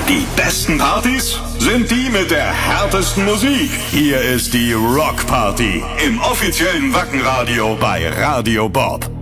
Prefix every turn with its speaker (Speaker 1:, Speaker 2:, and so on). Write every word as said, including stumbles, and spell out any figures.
Speaker 1: Die besten Partys sind die mit der härtesten Musik. Hier ist die Rock Party im offiziellen Wacken Radio bei Radio Bob.